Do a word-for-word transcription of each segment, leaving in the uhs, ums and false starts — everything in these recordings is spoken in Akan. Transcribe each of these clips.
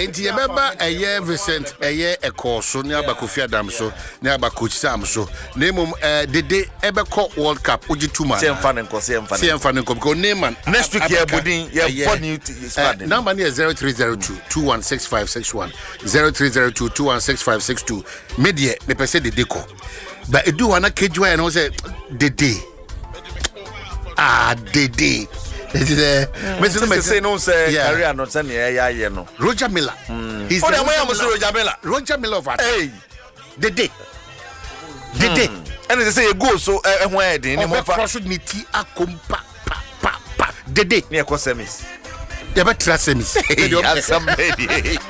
enti yebeba eye Vincent eye ekoso ne abakofi Adam so ne abakochi Sam so nemum eh dede ebeko World Cup oji two man Same fan nko same fan same fan nko because Neyman next week here budin here for new squad number is zero three zero two two one six five six one zero three zero two two one six five six two media me pese dede ko but edu wana kejwa and say dede ah dede this is a Mister say no say career not say yeah yeah no Roger Miller he's the Roger Miller Roger Miller of hey dede dede and they say go so eh ho edin ni mo fa cross ni ti akompa pa pa pa dede ni e ko semis dey be tra semis dey somebody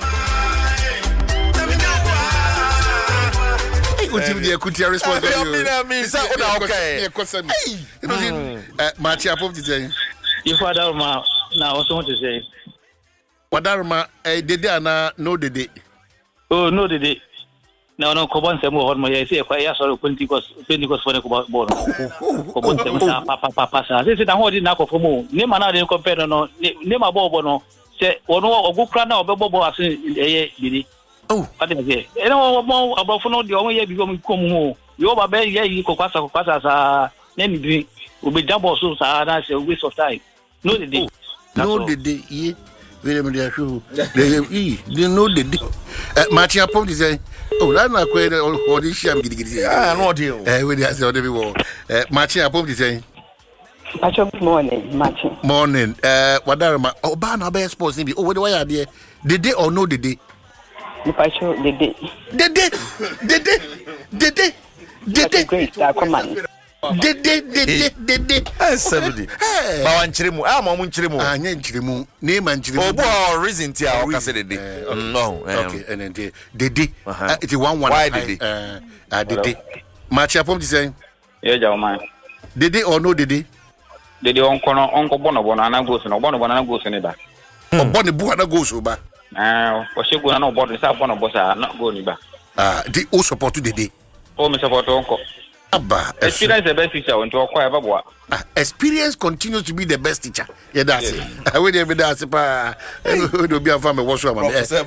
Uti the Kutia response you me say o okay e ko semis you know eh Marty apop to say if father ma na also want to say Wadarma eh dede ana no dede oh no dede no no ko bon semo hon mo ye se ko ya so Pentecost Pentecost for ko bon ko bon semo pa pa pa pa sa se se da ho di na ko fomo ne ma na de ko pe no ne ma bo bo no se ono ogukra na obebo bo ase eye dede oh ade me e no mo abofo no de o ye bi ko mu ho yo ba be ye yi ko kwasa ko kwasa sa ne mi bi obi jabo so sa na se waste of time no dede no dede ye we dem dey show dey e dey no dede eh Marty apop to say oh, that na kwe o di sham gidigidi. Ah, no deal. Eh, we dey say o dey be wo. Eh, Marty apop di say. Good morning, Marty. Morning. Eh, Wadarma, oba na be sports ni bi. Oh, we dey why there? Dede or no dede? Pacho dede. Dede. Dede. Dede. Dede. Great, come on. Dede dede dede. Eh, seventy. Ba wan chiremu. Ah, mo mun chiremu. Ah, nya chiremu. Ne man chiremu. Obo reason ti a o ka say dede. No. Okay, and then dede. It is one one. Why dede? Eh, ah dede. Marty apop di say. ye ja o man Dede or no dede? dede on kono on ko bono bono na go so no bono bono na go so ni ba Obo ne bu na go so ba. eh o se go na no bono sa bono bosa na go ni ba. Ah, the o support dede. O me support on ko. Abba, experience the best teacher on to acquire baba. Ah, experience continues to be the best teacher. Yeah, that's it. I will never that's pa. Do be a family wash up.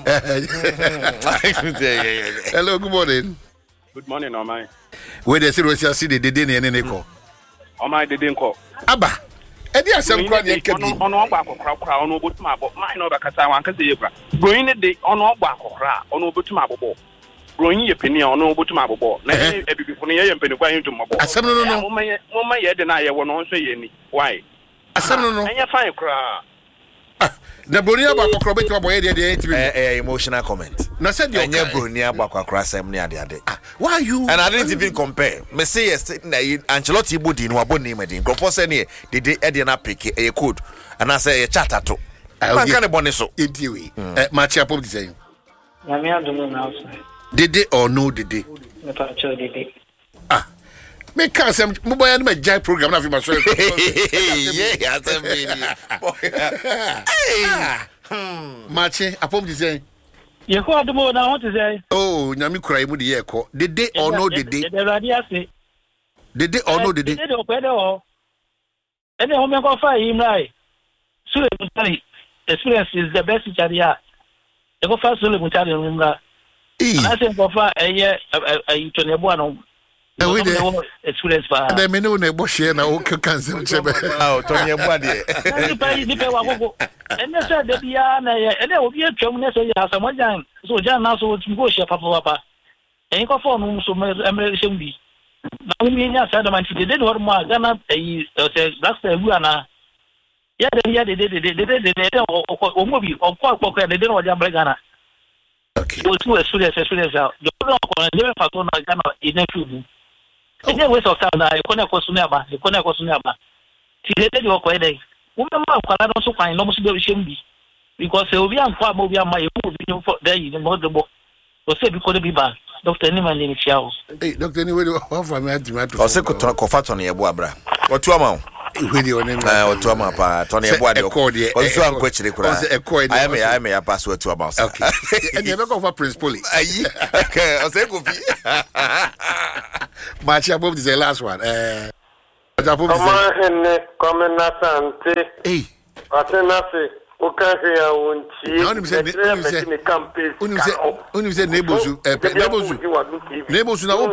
Hello, good morning. Good morning, Omai. Where the serious see the dede ne ne ko. Omai dede nko. Abba. E dey asem kra ne kebi. Ono ogba akokra kra ono obotuma abo. Mai no be kasa wan kasa ye kra. Growing de ono ogba akokra ono obotuma abobo. Growing ye peni ono obotuma abobo. Na e bibifo ne ye peni kwa hintu mabo. Asem no no. Mo maye mo maye de na ye wo no nso ye ni. Why? Asem no no. Anya fine kra. Na broni aba kokro beti abo ye de de ntimi. Eh eh emotional comment. Na said you anya broni aba kokro asem ne ade ade. Why you? And I didn't even compare. Me say yes na Ancelotti body no abo name din. Grofo say ne de de e de na pick e code. And I say e charter to. Man kan e bone so. Ediwe. Eh Marty apop di say. Ya me adumo na outside. Dede or no dede? Me pacho dede. Ah. Me can say mo boy na me jai program na fi ma so. Yeah, asem be. Hey. Marty apop di say. Ye ko adumo na want to say. Oh, nyami kura mu de ye ko. Dede or no dede? The radio say. Dede or no dede? Dede o pe de o. Ene ho me ko fa him right. Sule Mutari experience is the best teacher here. E ko fa Sule Mutari numra. Eh. Na se ko fa eye ayi to ne bo ano. Eh we de experience fa. na me no na bo share na o kan sem chebe. Ah, to nye bo ade. Ni pa ni pe wa gogo. Ene se de bia na ye ene obi atwam ne so ye asamojan so jan na so go share papa papa. En ko fo no so me emre se mbi. Na mi nya sa da man ti de de hor ma gana ayi se black star wu ana. Ya de ya de de de de de de de o mo bi o ko ko de de no ja bre gana. Okay. O tu experience experience out. The problem ko na fa to na gana ina fubu. Ene we so ta na e ko na ko sunu aba, e ko na ko sunu aba. Ti de de o ko e dey. Wo me ma kwala no so kwan no mo so be shembi. Because e obi an kwa ma obi an ma e wo bi no for there you no do bo. O se bi ko de bi ba. Doctor ni man ni chiao. Hey, doctor ni we do for me atimato. O se ko to ko fa to na ye bo abra. O tu ama o. We dey on him. Ah, o tu ama pa to na ye bo ade. O so an ko chire kura. I me I me ya pass o tu ama. Okay. And you go for Prince Polly. Ayi. Okay, o se ko fi. Marty apop is the last one. Eh. Marty apop is. Come in, come in, Asante. Hey. Atenase. Okay, I won't see. Now, you said, you said, only said neighbors, neighbors, neighbors, now,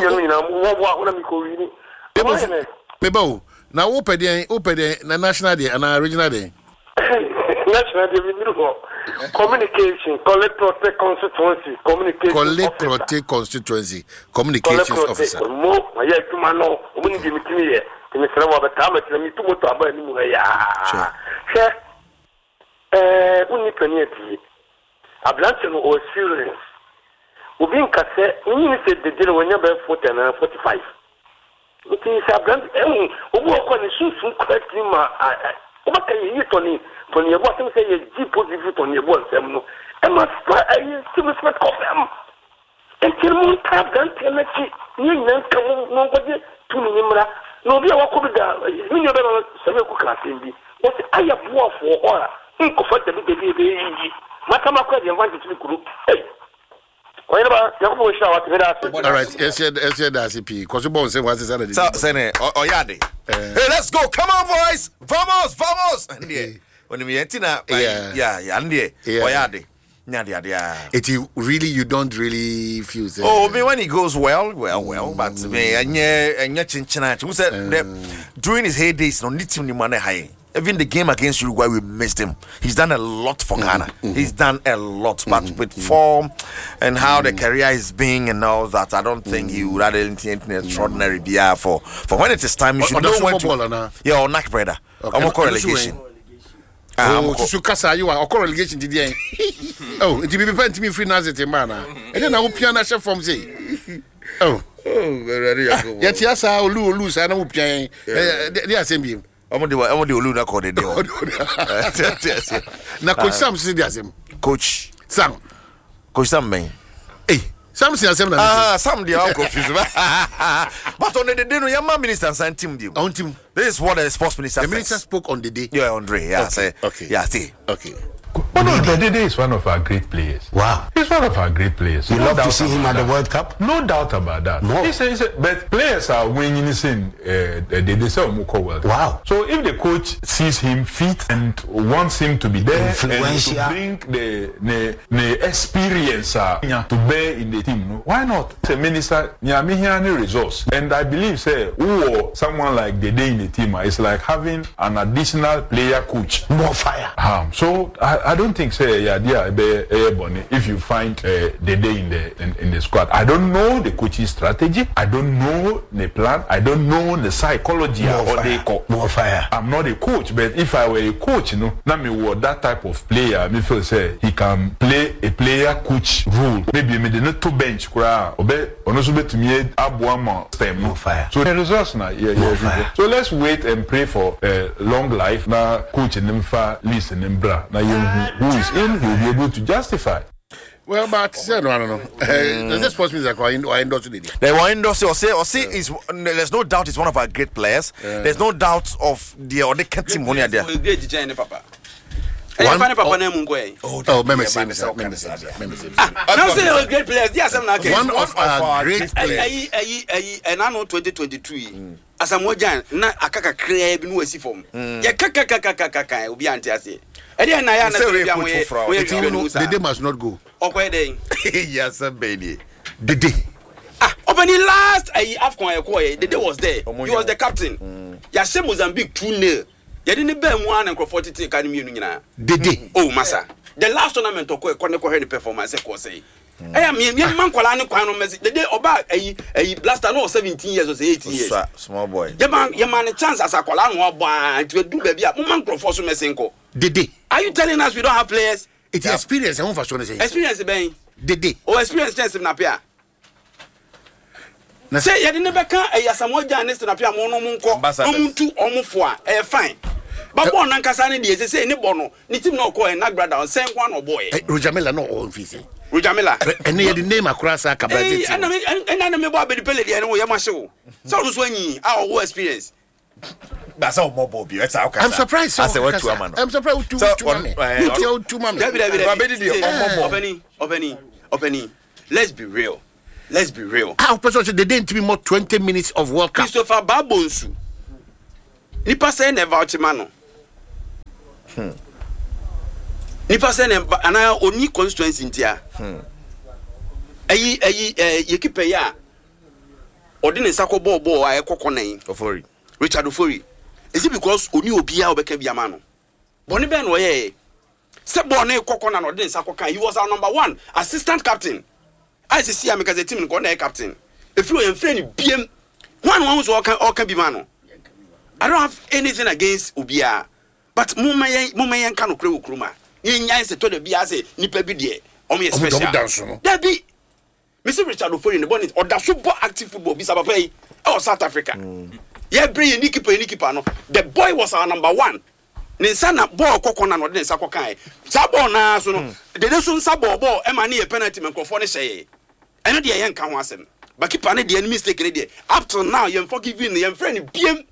neighbors, now, open the open the national day and our regional day. National day, we know communication, collect protect constituency, communication. Collect protect constituency, communications officer. More, I have to know, when you give me here, in the summer of the time, let me to what about you. Sure. Eh, uni penyeти. Ablanche no experience. Obi nkase, nyi se de de wonya be forty and forty-five. It is ablanche eh obi okọ ni sunsun kwati ma o ba kan yi toni toni e bo sem say ye ji positive toni e bo nsem no. E ma spa eh still respect confirm. E kirmu tab dan temeti ni nan kan no gode tunu nimra. No bi wa ko bi da ni nyobe no sebe ku klasin bi. What aya bo for ora. Comfortable baby baby. Matama kwa the advantage to group. Hey. Why about you show what we all right, yes, yes, yes, that's it. Because you born say what is that? So, Sene, Oyade. Hey, let's go. Come on, boys. Vamos, vamos. Ndiye. When we enter na, yeah, yeah, ndiye. Oyade. Nyadi adia. It really you don't really feel. Oh, me when he goes well, well, well, but me anye anye chinchina. Who said during his heydays, no need him ni money high. Even the game against Uruguay, we missed him. He's done a lot for Ghana. Mm-hmm. He's done a lot, but mm-hmm. with form and how mm-hmm. the career is being and all that, I don't think mm-hmm. he would have anything extraordinary B R for. For when it is time, you should know when to. Yeah, or Nack brother. I'm okay. relegation. Oh, to Sukasa, you are a relegation today. Oh, it will be paying to me free Nazit, man. And then I will piano chef from say. Oh, oh, very good. Yet, yes, I will lose. I don't piano. They are same. I'm going to do that code. Now, Coach Sam said, Coach Sam, Coach Sam, man. Hey, Sam says, ah, Sam, they are confused. But on the day, no, your minister sent him. On him. This is what the sports minister The minister spoke on the day. Yeah, Andre. Yeah, say, okay. Yeah, see. Okay. Oh, no, Dede is one of our great players. Wow. He's one of our great players. You no love to see him at the World Cup? No doubt about that. No. He's a, he's a, but players are winning this in uh, they say Muko World Cup. Wow. So if the coach sees him fit and wants him to be there and to bring the, the, the experience uh, to bear in the team, no? Why not? The minister, Nyamihiani resource. And I believe, say, or someone like Dede in the team is like having an additional player coach. More fire. Um, so I, I don't think say yeah, yeah, be, eh, Bonnie, if you find uh, Dede in the in, in the squad. I don't know the coaching strategy. I don't know the plan. I don't know the psychology More or fire. the More fire. I'm not a coach, but if I were a coach, you know, now me were that type of player, me feel say he can play a player coach role. Maybe me not to bench kura, obe onoso be to me abuama stem. More fire. So the results now, yeah, More yeah. fire. So let's wait and pray for uh, long life. Now coach and them fa listen and bra. Now you who is in, he will be able to justify. Well, but I don't know. Uh, this sports music or endorse today. They were endorse or say or say is there's no doubt he's one of our great players. Yeah. There's no doubt of the or the team money there. Great giant papa. One papa name Mungwe. Oh, remember saying this. Remember saying this. Remember saying this. Now say those great players. Yes, I'm not. One of our great players. Ayi ayi and I know twenty twenty-two. As I'm watching, na akaka create bi no asi form. Ya kaka kaka kaka kaka obi anti ase. E dey na ya na the day must not go. Okay then. Yes, baby. The day. Ah, open the last ayi Afcon Ekoye, the day was there. He was the captain. Ya say Mozambique two nil. Ya didn't be one and Crawford City Academy nu nyina. The day. Oh, massa. The last tournament Okoye Kone ko the performance e ko say. Eh me me man kwala ne kwan no message. The day oba ayi ayi blaster no seventeen years or eighteen years. Small boy. Ye man ye man chance as akwala no obo anti do ba bia mo man Crawford so messing ko. The day. Are you telling us we don't have players? It's yeah. experience. I want to say. Experience, ben. The day. Oh, experience chance na pia. Say, you didn't never can a Yasamoja next to Napia Mono Munko, Omuntu, Omufua, eh, fine. But one Nankasani, they say, Nibono, Nitim no ko and Nagrada, same one or boy. Rujamela no all fizzy. Rujamela. And they had the name across our capacity. And I remember the Pellet and Yamasho. So, when you our experience. That's how more Bobby. That's how I'm surprised. I said, what two man? I'm surprised. Two, two, two, two, man. Opening, opening, opening. Let's be real. Let's be real. How person they didn't be more twenty minutes of World Cup. Christopher Babonsu. Nipa say never out mano. Hmm. nipa say na oni constituency ntia hmm ayi ayi eh yekipe ya odi ne sako ball ball a ekokonan Ofori Richard Ofori is it because oni obia obeka biama no boni ben wo ye se ball na ekokona no odi ne sako kan he was our number one assistant captain I see am because the team go na captain if you am friend biem one one so kan oka bi ma no I don't have anything against obia but mumma yen mumma yen kan okre okruma yen nyan se to de bia se nipa bi de o me special da bi Mister Richard Ofori the bonnet or that super active football be Sabapay or South Africa. Mm. Yeah, bring Niki Niki Pano. The boy was our number one. Ninsana ball kokona no den sakokai. Sabo na so no. The desun sabo ball e mani e penalty microphone say. Eno de yen kan ho asem. But keep an the mistake re there. Up to now you forgiving your friend biem.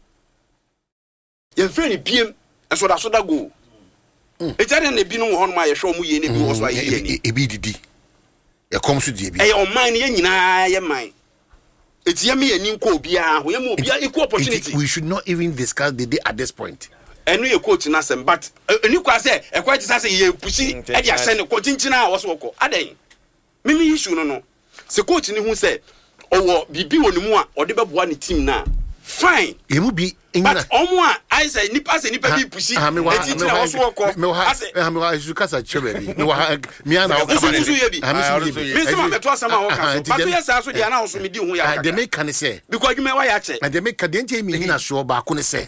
Your friend biem. And so that so that go. It's any ne bi no ho no ma ye hwe mu ye ne bi wo so aye ni. E bi didi. E come to D B. Eh, on mine, ye nyina ye mine. It's yemi and Ninko Bia, we have equal opportunity. We should not even discuss the day at this point. And we are coaching us, but a new class, a quite as a pushing, and you send a coaching was woko. Ade. Mimi issue no no. Se coaching who said, oh, be be on more or the one team now. Fine. It will be in but omwa I say nipa say nipa bi pushi e ti na wo so ko ase me ha ju kasa chebe me wa me ana wo kaba me me so me to asama wo kasa but yes aso dia na wo so me di hu ya kaka de me kan say because you me wa ya che na de me ka de ntie me hina so ba ko ne say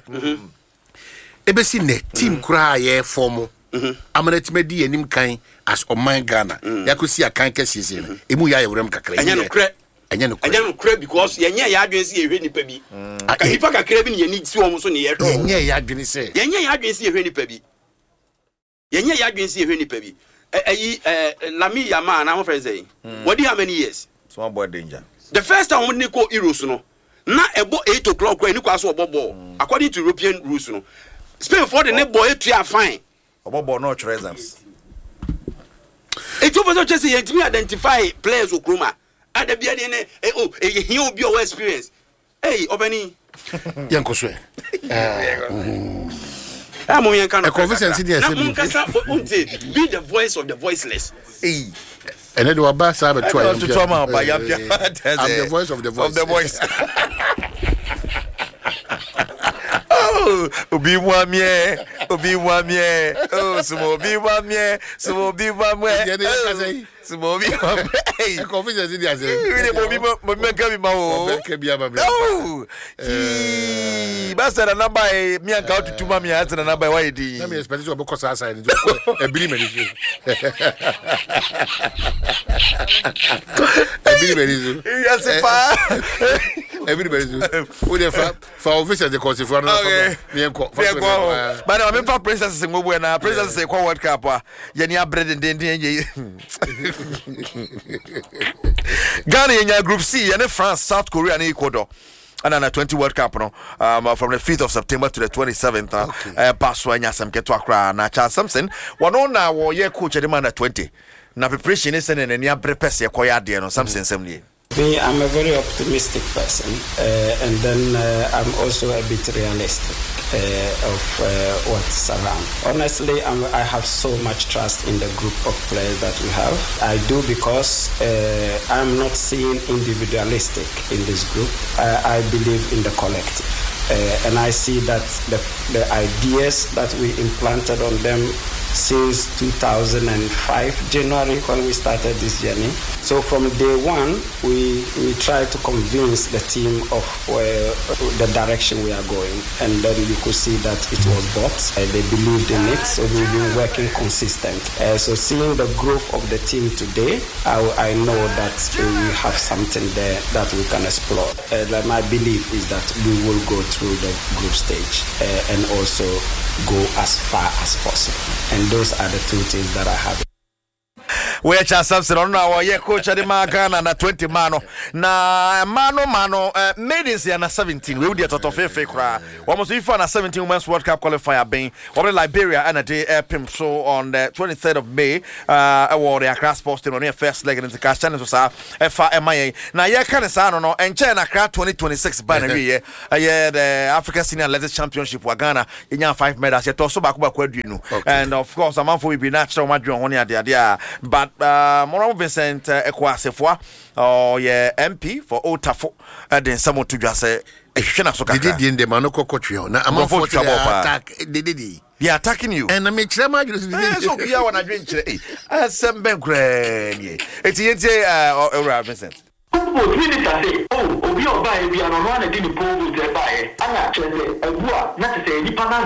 ebe si ne team kura ye form amanati me di anim kan as oman Ghana yakosi akan kesi se emu ya yewrem kakra anya no kre anya no anya no kre because yenye ya adwen si ehwe nipa bi aka hipa kakra bi ne yani ti wo so ne ye hwe yenye ya adwen se yenye ya adwen si ehwe nipa bi yenye ya adwen si ehwe nipa bi ayi lami yama na ho friends eh what do you how many years small boy danger the first time we go Euros no na ebo eight o'clock kwa ni kwa so obobo according to European rules no Spain for the ne boy etua fine obobo no three exams it was just say you identify players okroma ada bia de ne oh eh he obi o experience hey obani yankoso eh ah mo yan kan conference dey say be the voice of the voiceless hey and then we ba sa be to am to am ba ya bia I'm the voice of the voice of the voice oh obi wa mie obi wa mie oh sumo obi wa mie sumo obi wa mie sumo obi wa mie confusion dey there say we dey mo mo me ka bi ma o me bi ama me oh eh basta na number e mi an ka tutuma mi an na number why di na me expect to be cause aside e bili me dis e bili me dis yes pa e bili me dis o dey fa fa official dey cause for na me enko but na me fa princess se ngobu na princess se kwa world cup a ye ni abrede den den ye Ghana in Group C, and France, South Korea, and Ecuador. And then a twenty World Cup, no, um, from the fifth of September to the twenty-seventh. Uh, Paswanya Sam Ketwakra, na Charles Samson. One on now, war year coach at the man at twenty. Now, preparation is an and near prepare Koya Diano, Samson Semley. Me, I'm a very optimistic person, uh, and then uh, I'm also a bit realistic uh, of uh, what's around. Honestly, I'm, I have so much trust in the group of players that we have. I do because uh, I'm not seeing individualistic in this group. I, I believe in the collective. Uh, and I see that the, the ideas that we implanted on them since two thousand five, January, when we started this journey. So from day one, we we tried to convince the team of where, the direction we are going. And then you could see that it was bought. Uh, they believed in it, so we've been working consistent. Uh, so seeing the growth of the team today, I, I know that we have something there that we can explore. Uh, my belief is that we will go through the group stage uh, and also go as far as possible. And those are the two things that I have. where Charles Sampson on our year coach at the Magana na twenty mano na mano mano uh, maidens na seventeen we would get out of fake cry almost if na seventeen women's World Cup qualifier being over Liberia and a day uh, pim so on the twenty-third of May uh award the Accra Sports team on their first leg in the cash channel so F M I A na ye kan sa no no and China Accra twenty twenty-six by na we yeah the African Senior Athletics Championship wa Ghana in five medals yet also back back no and of course a man for we be natural madron one there there but uh Moron Vincent uh, Ekwasefwa oh yeah M P for Otafo and then someone to just say did in the Manoko Coachio now I'm for attack did they are attacking you and I make sure my so yeah when I drink eh some ben grand it's uh Vincent People really say, oh, Obi Oba, we are not running in Pogo to buy. I'm actually a boa, not to say any panel,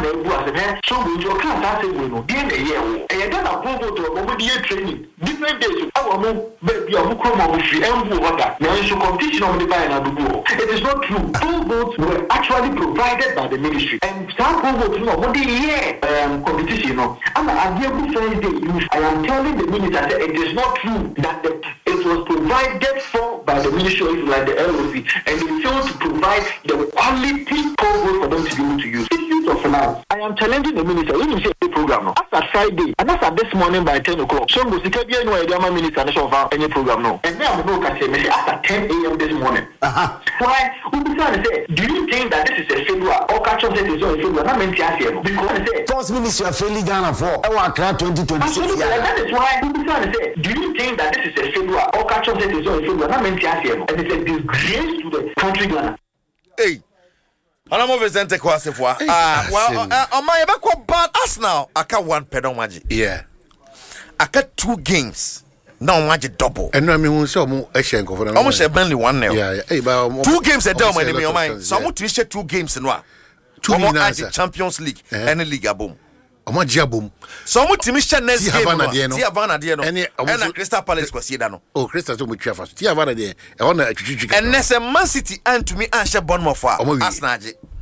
so we your class, I say, we know, in a year. And I got a Pogo to a moment training. Different days, our move, baby, a Mukromo with free and water. There is a competition on the buy and Abu. It is not true. Pogo were actually provided by the ministry. And some Pogo to know what the year competition, you know. I'm a dear friend, I am telling the minister that it is not true that the, it was provided for by the ministry like the L O C, and they failed to provide the quality program for them to be able to use. Issues of finance. I am challenging the minister. Let me say the program. As at Friday, and as at this morning by ten o'clock, so we can be no idea my minister of any program now. And now we can say, as at ten a.m. this morning. Uh-huh. Why? We be trying to say, do you think that this is a failure or catch up that is not a failure? Not meant to ask you. Because I say, first ministry of failing Ghana for Accra twenty twenty-six. That is why we be trying to say, do you think that this is a failure or catch up that is not a failure? Not meant to ask you. And it's a disgrace to the country Ghana. Hey, I'm over Zente Kwasefwa. Ah, well, on my ever bad Arsenal. I got one pedal magic. Yeah, I got two games. Now magic double. And I mean, so Eshenko for almost a Burnley one nil. Yeah, yeah. Hey, but two games a day, my name, your mind. So I want to share two games in one. Two more at the Champions League and the Liga boom. Omo Jabum. So I'm to miss next game. Tia Havana Dieno. And Crystal Palace was Sidano. Oh, Crystal to me Trafford. Tia Havana there. I want to and there's a Man City and to me and Shea Bournemouth. Arsenal.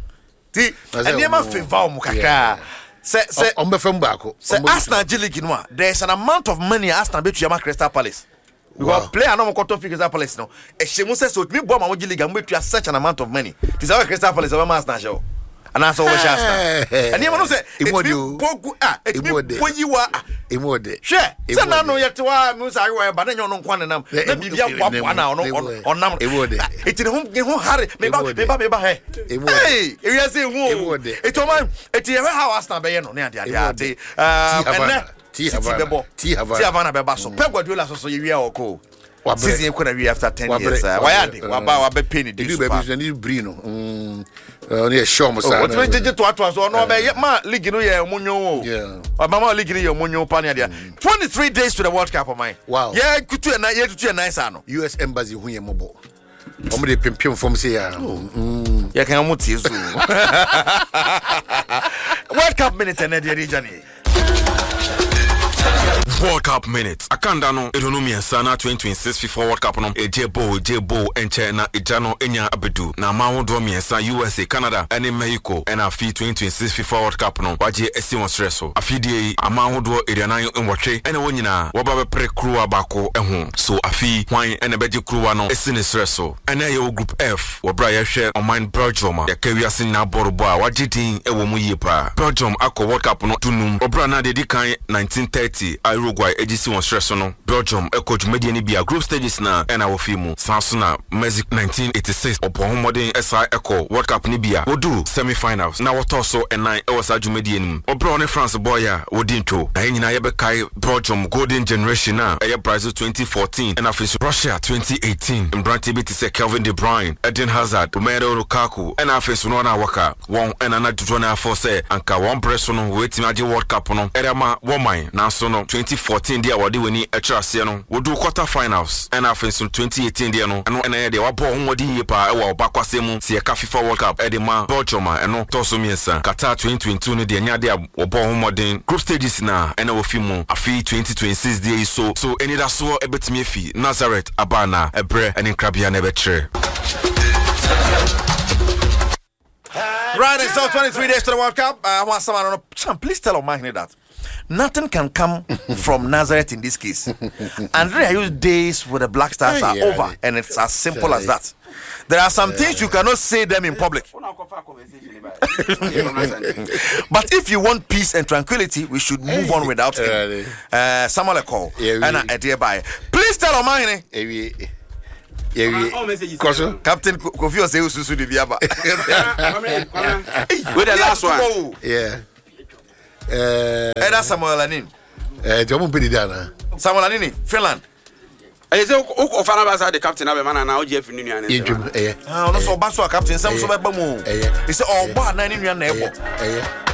Ti and you must favor Mukaka. Say say on the phone back. Say Arsenal League no. There's an amount of money Arsenal bet you Crystal Palace. We will play no more to Crystal Palace no. E she must say so me bo ma League am bet you such an amount of money. This is Crystal Palace over Arsenal show. And that's all we shall say. And you want to say, it's me pogu ah, it's me poyiwa. Imode. She. Say na no yet wa musa ayo ba na nyo no kwan nam. Na bibia kwa na on on nam. Imode. It in hom hom hare me ba me ba me ba he. Hey, e wi say hu. It o man, it e how Arsenal be ye no na ade ade. Ah, and T Havana. T Havana. T Havana be ba so. Pep Guardiola so so ye wi a oko. Season kuna we after ten years. Why ade? Wa ba wa be penny dey. You baby need Brino. Mm. Uh, yeah, sure, Musa. What we did to us or no, ma league no yeah, munyo. Yeah. Mama league no munyo pania there. twenty-three days to the World Cup of mine. Wow. Yeah, kutu na yeah kutu nice ano. U S Embassy hu ye mobo. Omo de pimpim from say ya. Mm. Ya kan mu tie so. World Cup minute na the region. World Cup minutes. Akanda no edonomi sana twenty twenty-six FIFA World Cup no ejebo ejebo enche na ejano enya abedu na mawodo miensa U S A Canada ene Mexico ena fi twenty twenty-six FIFA World Cup no waje esi won stresso afidie amawodo erianan enwotwe ene wonyina woba be pre crew abako eho so afi hwan ene beje crew no esi ne stresso ene ye group F wo bra ye hwe online Belgium ya kawiase na borobo a waje din ewo mu yipa Belgium akọ World Cup no tunum obra na dedi kan nineteen thirty Uruguay ejisi won stress no Belgium eko dwumadi ni bia group stages na ena wo fimu sanso na Mexico nineteen eighty-six opo homodin S I eko World Cup ni bia wodu semi-finals na woto so enan e wasa dwumadi ni obro ne France boy a wodi nto na nyina ye be kai Belgium golden generation na e Brazil twenty fourteen and afis Russia twenty eighteen Mbranti bit say Kevin De Bruyne Eden Hazard Romelu Lukaku and afis no na waka won ena na tuto na for say anka one press no wetin age World Cup no erema woman na so no twenty fourteen dia wadi weni etrase no wodu quarter finals and afis twenty eighteen dia no eno ena ye dia wabo homodi yepa e wa obakwasemu se ka FIFA World Cup e de ma Belgium eno toso miensa Qatar twenty twenty-two no dia nya dia wabo homodin group stages na ena wo fimu afi twenty twenty-six dia so so eni da so ebetimi afi Nazareth abana ebre eni krabia na ebetre. Right, it's so twenty-three days to the World Cup. I want someone on a please tell Omahine that nothing can come from Nazareth in this case. Andre Ayew's days with the Black Stars are Yeah, over, yeah. and it's as simple as that. There are some things you cannot say them in public. But if you want peace and tranquility, we should move on without him. Uh, Samuel Eko, and I dear by. Please tell Omani. Captain Kofi Osei Susu di Biaba. With the last one. Yeah. Uh, Eda Samuel Anin. Uh, Jomo Pedidana. Samuel Anini, Finland. I say, oh, Fanabasa, the captain of a man, and now Jeff in Union. Ah, no, so Baswa captain, some so bad. He said, oh, bad, nine in your neighbor.